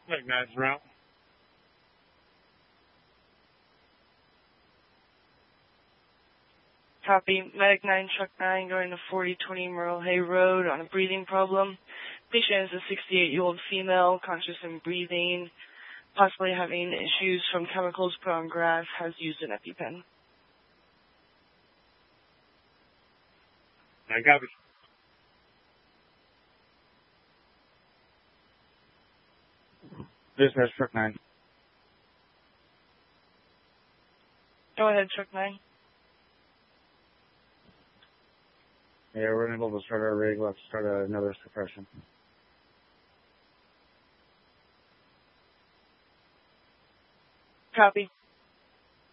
Recognize route. Copy. Medic 9, Truck 9, going to 4020 Merle Hay Road on a breathing problem. Patient is a 68-year-old female, conscious and breathing, possibly having issues from chemicals put on grass, has used an EpiPen. I copy. Dispatch Truck 9. Go ahead, Truck 9. Yeah, we're unable to start our rig. We'll have to start another suppression. Copy.